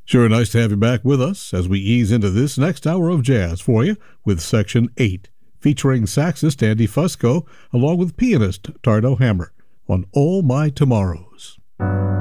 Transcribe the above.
Sure, nice to have you back with us as we ease into this next hour of jazz for you with Section 8, featuring saxist Andy Fusco along with pianist Tardo Hammer on All My Tomorrows.